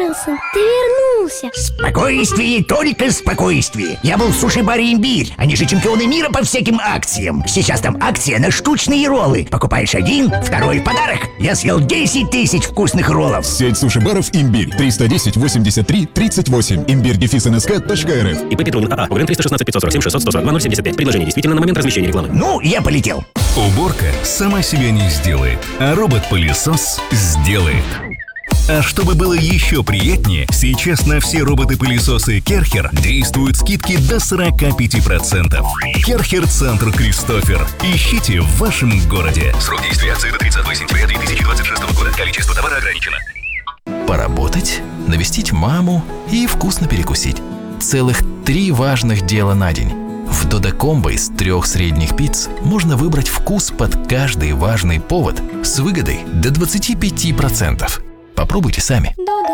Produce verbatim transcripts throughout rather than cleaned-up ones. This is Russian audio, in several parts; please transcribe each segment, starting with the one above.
Карлсон, ты вернулся. Спокойствие, только спокойствие. Я был в суши-баре «Имбирь». Они же чемпионы мира по всяким акциям. Сейчас там акция на штучные роллы. Покупаешь один, второй в подарок. Я съел десять тысяч вкусных роллов. Сеть суши-баров «Имбирь». триста десять восемьдесят три тридцать восемь. имбирь дефис эн эс ка точка эр эф. ИП Петрунин АА. УГРН триста шестнадцать пятьсот сорок семь шестьсот сто сорок два ноль семьдесят пять. Предложение действительно на момент размещения рекламы. Ну, я полетел. Уборка сама себя не сделает, а робот-пылесос сделает. А чтобы было еще приятнее, сейчас на все роботы-пылесосы Керхер действуют скидки до сорок пять процентов. Керхер Центр Кристофер. Ищите в вашем городе. Срок действия акции до тридцатого сентября две тысячи двадцать шестого года. Количество товара ограничено. Поработать, навестить маму и вкусно перекусить. Целых три важных дела на день. В Додо Комбо из трех средних пиц можно выбрать вкус под каждый важный повод с выгодой до двадцати пяти процентов. Попробуйте сами.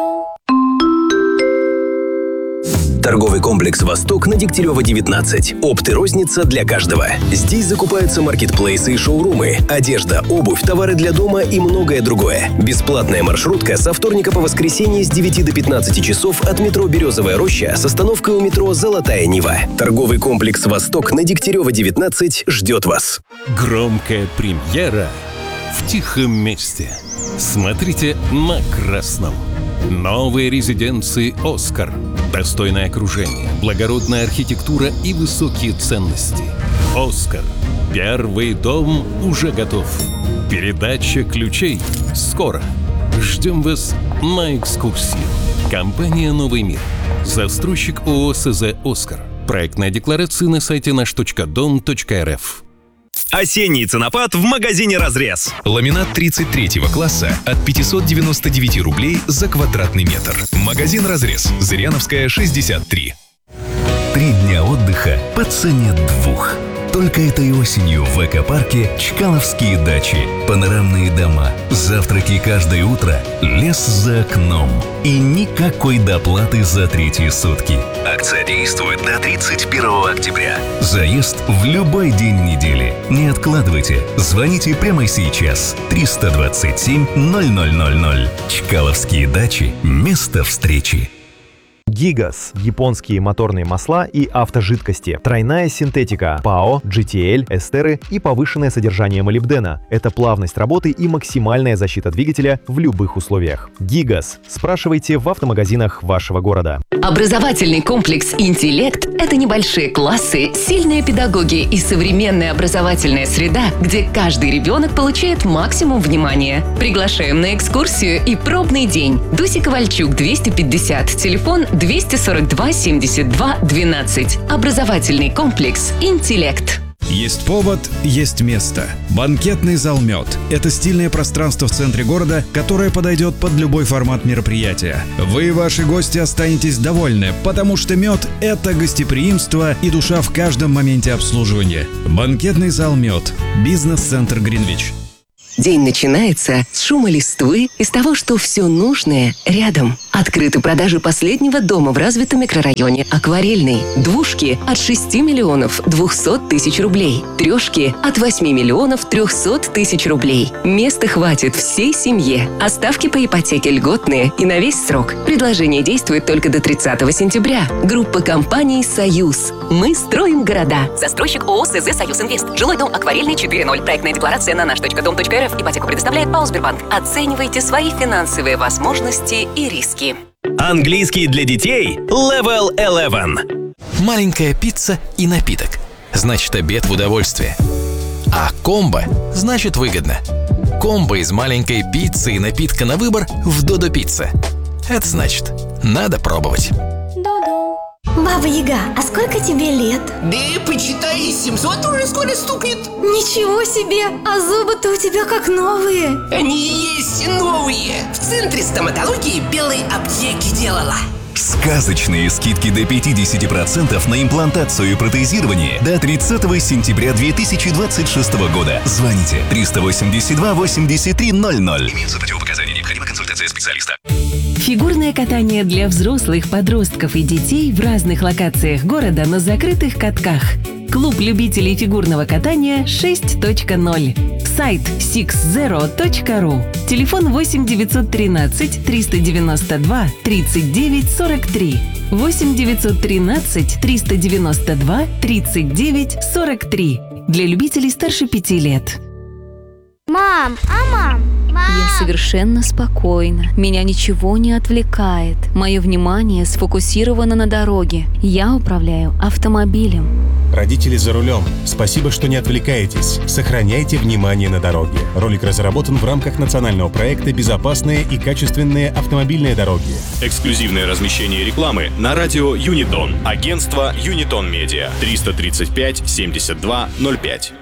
Торговый комплекс «Восток» на Дегтярева, девятнадцать. Опт и розница для каждого. Здесь закупаются маркетплейсы и шоурумы, одежда, обувь, товары для дома и многое другое. Бесплатная маршрутка со вторника по воскресенье с девяти до пятнадцати часов от метро «Березовая роща» с остановкой у метро «Золотая Нива». Торговый комплекс «Восток» на Дегтярева, девятнадцать ждет вас. Громкая премьера в тихом месте. Смотрите на красном. Новые резиденции «Оскар». Достойное окружение, благородная архитектура и высокие ценности. «Оскар». Первый дом уже готов. Передача ключей скоро. Ждем вас на экскурсию. Компания «Новый мир». Застройщик ООО СЗ «Оскар». Проектная декларация на сайте наш точка дом точка эр эф. Осенний ценопад в магазине «Разрез». Ламинат тридцать третьего класса от пятьсот девяносто девять рублей за квадратный метр. Магазин «Разрез». Зыряновская, шестьдесят три. Три дня отдыха по цене двух. Только этой осенью в экопарке Чкаловские дачи. Панорамные дома, завтраки каждое утро, лес за окном. И никакой доплаты за третьи сутки. Акция действует до тридцать первого октября. Заезд в любой день недели. Не откладывайте. Звоните прямо сейчас. триста двадцать семь ноль ноль ноль ноль. Чкаловские дачи. Место встречи. Гигаз – японские моторные масла и автожидкости. Тройная синтетика, ПАО, джи ти эл, эстеры и повышенное содержание молибдена. Это плавность работы и максимальная защита двигателя в любых условиях. Гигаз. Спрашивайте в автомагазинах вашего города. Образовательный комплекс «Интеллект» — это небольшие классы, сильные педагоги и современная образовательная среда, где каждый ребенок получает максимум внимания. Приглашаем на экскурсию и пробный день. Дуся Ковальчук, двести пятьдесят, телефон двести сорок два семьдесят два двенадцать. Образовательный комплекс «Интеллект». Есть повод, есть место. Банкетный зал «Мед» — это стильное пространство в центре города, которое подойдет под любой формат мероприятия. Вы и ваши гости останетесь довольны, потому что «Мед» — это гостеприимство и душа в каждом моменте обслуживания. Банкетный зал «Мед». Бизнес-центр «Гринвич». День начинается с шума листвы и с того, что все нужное рядом. Открыты продажи последнего дома в развитом микрорайоне «Акварельный». Двушки от шести миллионов двухсот тысяч рублей. Трешки от восьми миллионов трехсот тысяч рублей. Места хватит всей семье. А ставки по ипотеке льготные и на весь срок. Предложение действует только до тридцатого сентября. Группа компаний «Союз». Мы строим города. Застройщик ООО СЗ «Союз Инвест». Жилой дом «Акварельный» четыре ноль. Проектная декларация на наш точка дом точка эр эф. Ипотеку предоставляет ПАО «Сбербанк». Оценивайте свои финансовые возможности и риски. Английский для детей Level eleven. Маленькая пицца и напиток. Значит, обед в удовольствие. А комбо значит выгодно. Комбо из маленькой пиццы и напитка на выбор в Додо Пицца. Это значит, надо пробовать. Баба Яга, а сколько тебе лет? Да почитай, семьсот уже скоро стукнет. Ничего себе, а зубы-то у тебя как новые. Они и есть новые. В центре стоматологии белой аптеки делала. Сказочные скидки до пятьдесят процентов на имплантацию и протезирование до тридцатого сентября две тысячи двадцать шестого года. Звоните триста восемьдесят два восемьдесят три ноль ноль. Имеются противопоказания, необходима консультация специалиста. Фигурное катание для взрослых, подростков и детей в разных локациях города на закрытых катках. Клуб любителей фигурного катания шесть точка ноль. сайт сикс зеро точка ру. Телефон восемь девятьсот тринадцать триста девяносто два тридцать девять сорок три. восемь девятьсот тринадцать триста девяносто два тридцать девять сорок три. Для любителей старше пяти лет. Мам, а мам? Мам! Я совершенно спокойна. Меня ничего не отвлекает. Мое внимание сфокусировано на дороге. Я управляю автомобилем. Родители за рулем. Спасибо, что не отвлекаетесь. Сохраняйте внимание на дороге. Ролик разработан в рамках национального проекта «Безопасные и качественные автомобильные дороги». Эксклюзивное размещение рекламы на радио Юнитон. Агентство Юнитон Медиа. триста тридцать пять семьдесят два ноль пять.